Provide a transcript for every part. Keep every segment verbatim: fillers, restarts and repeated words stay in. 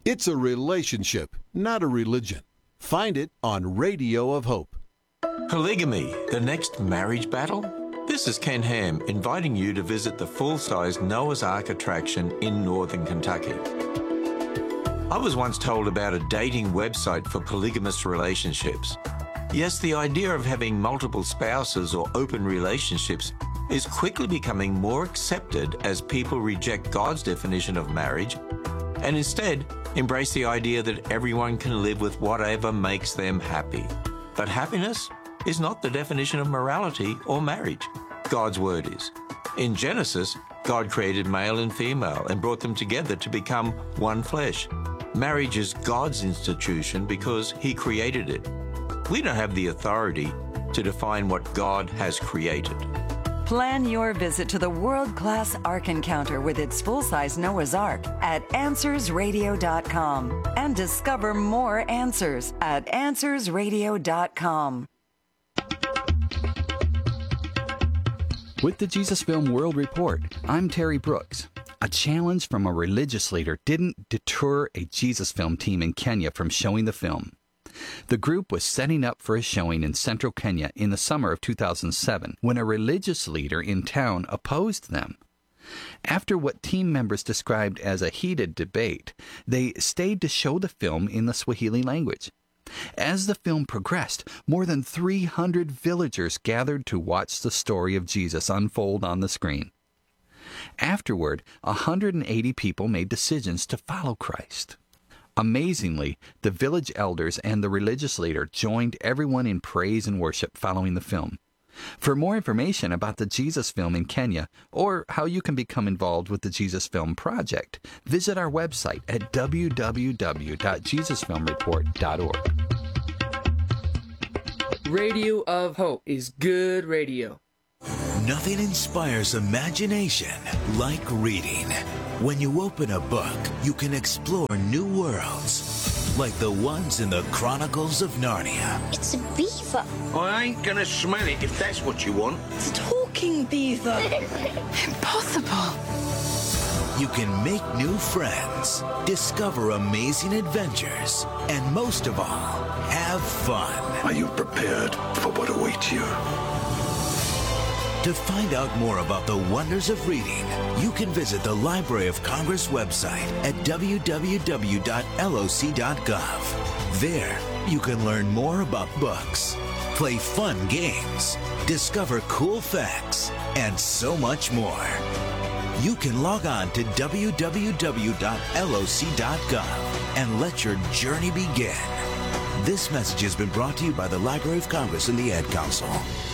It's a relationship, not a religion. Find it on Radio of Hope. Polygamy, the next marriage battle? This is Ken Ham inviting you to visit the full-size Noah's Ark attraction in northern Kentucky. I was once told about a dating website for polygamous relationships. Yes, the idea of having multiple spouses or open relationships is quickly becoming more accepted as people reject God's definition of marriage and instead embrace the idea that everyone can live with whatever makes them happy. But happiness is not the definition of morality or marriage. God's word is. In Genesis, God created male and female and brought them together to become one flesh. Marriage is God's institution because He created it. We don't have the authority to define what God has created. Plan your visit to the world-class Ark Encounter with its full-size Noah's Ark at answers radio dot com and discover more answers at answers radio dot com. With the Jesus Film World Report, I'm Terry Brooks. A challenge from a religious leader didn't deter a Jesus Film team in Kenya from showing the film. The group was setting up for a showing in central Kenya in the summer of two thousand seven when a religious leader in town opposed them. After what team members described as a heated debate, they stayed to show the film in the Swahili language. As the film progressed, more than three hundred villagers gathered to watch the story of Jesus unfold on the screen. Afterward, one hundred eighty people made decisions to follow Christ. Amazingly, the village elders and the religious leader joined everyone in praise and worship following the film. For more information about the Jesus Film in Kenya or how you can become involved with the Jesus Film Project, visit our website at w w w dot jesus film report dot org. Radio of Hope is good radio. Nothing inspires imagination like reading. When you open a book, you can explore new worlds, like the ones in the Chronicles of Narnia. It's a beaver. I ain't gonna smell it if that's what you want. It's a talking beaver. Impossible. You can make new friends, discover amazing adventures, and most of all, have fun. Are you prepared for what awaits you? To find out more about the wonders of reading, you can visit the Library of Congress website at w w w dot l o c dot gov. There, you can learn more about books, play fun games, discover cool facts, and so much more. You can log on to w w w dot l o c dot gov and let your journey begin. This message has been brought to you by the Library of Congress and the Ad Council.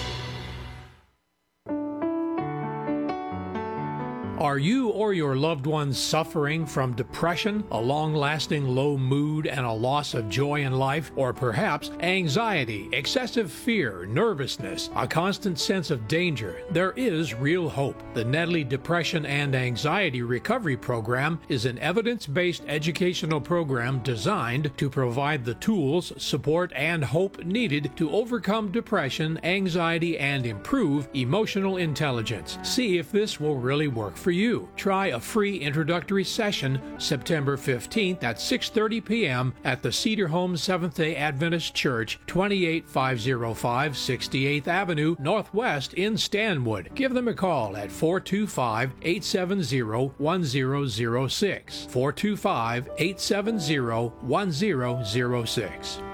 Are you or your loved ones suffering from depression, a long-lasting low mood, and a loss of joy in life, or perhaps anxiety, excessive fear, nervousness, a constant sense of danger? There is real hope. The Nedley Depression and Anxiety Recovery Program is an evidence-based educational program designed to provide the tools, support, and hope needed to overcome depression, anxiety, and improve emotional intelligence. See if this will really work for you. Try a free introductory session September fifteenth at six thirty p m at the Cedar Home Seventh-day Adventist Church, twenty-eight five oh five sixty-eighth Avenue Northwest in Stanwood. Give them a call at four two five, eight seven zero, one zero zero six. four two five, eight seven zero, one zero zero six.